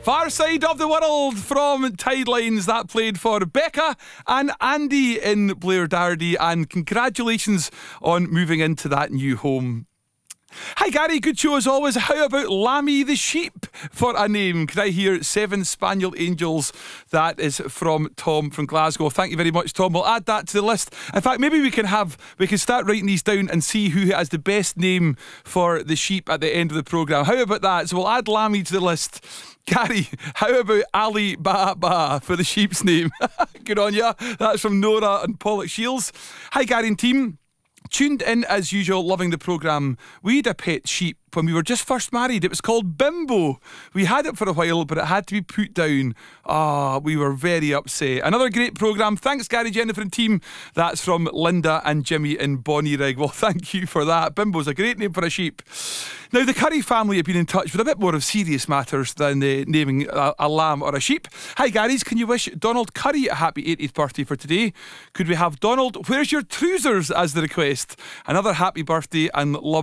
Far Side of the World from Tidelines. That played for Becca and Andy in Blairdardy, and congratulations on moving into that new home. Hi Gary, good show as always. How about Lammy the Sheep for a name? Could I hear 7 Spaniel Angels? That is from Tom from Glasgow. Thank you very much, Tom. We'll add that to the list. In fact, maybe we can start writing these down and see who has the best name for the sheep at the end of the programme. How about that? So we'll add Lammy to the list. Gary, how about Ali Ba Ba for the sheep's name? Good on ya. That's from Nora and Pollock Shields. Hi Gary and team. Tuned in as usual, loving the programme. We had a pet sheep when we were just first married. It was called Bimbo. We had it for a while, but it had to be put down. We were very upset. Another great programme. Thanks Gary, Jennifer and team. That's from Linda and Jimmy in Bonnyrigg. Well, thank you for that. Bimbo's a great name for a sheep. Now, the Curry family have been in touch with a bit more of serious matters than naming a lamb or a sheep. Hi Gary's, can you wish Donald Curry a happy 80th birthday for today? Could we have Donald, where's your trousers as the request? Another happy birthday and love